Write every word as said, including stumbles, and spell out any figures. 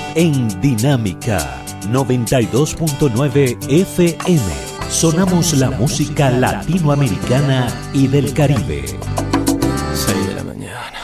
En Dinámica noventa y dos punto nueve F M sonamos la música latinoamericana y del Caribe. seis de la mañana.